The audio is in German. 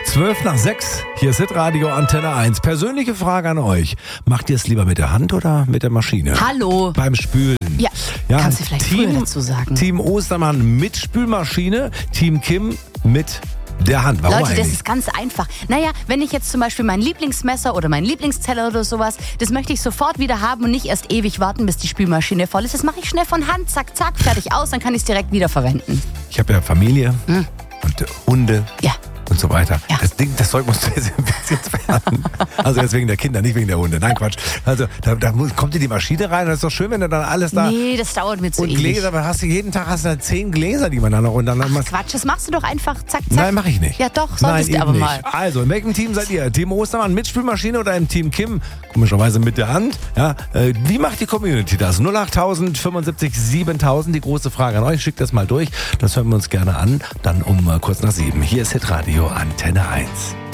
5:12, hier ist Hitradio Antenne 1. Persönliche Frage an euch. Macht ihr es lieber mit der Hand oder mit der Maschine? Hallo. Beim Spülen. Ja, kannst du vielleicht früher dazu sagen. Team Ostermann mit Spülmaschine, Team Kim mit der Hand. Warum Leute, eigentlich? das ist ganz einfach. Naja, wenn ich jetzt zum Beispiel mein Lieblingsmesser oder meinen Lieblingsteller oder sowas, das möchte ich sofort wieder haben und nicht erst ewig warten, bis die Spülmaschine voll ist. Das mache ich schnell von Hand, zack, zack, fertig aus, dann kann ich es direkt wieder verwenden. Ich habe ja Familie und Hunde. Ja. Und so weiter. Ja. Das Zeug muss desinfiziert werden. Also jetzt wegen der Kinder, nicht wegen der Hunde. Nein, Quatsch. Also kommt in die Maschine rein. Das ist doch schön, wenn du dann alles da... Nee, das dauert mir zu und ewig. Gläser, aber jeden Tag hast du 10 Gläser, die man dann noch untereinander... Ach, Quatsch, das machst du doch einfach zack, zack. Nein, mache ich nicht. Ja doch, Nein, solltest du aber eben mal. nicht. Also, in welchem Team seid ihr? Team Ostermann mit Spülmaschine oder im Team Kim? Komischerweise mit der Hand. Ja, wie macht die Community das? 08000 75 7000, die große Frage an euch. Schickt das mal durch. Das hören wir uns gerne an. Dann um kurz nach 7. Hier ist Hitradio Antenne 1.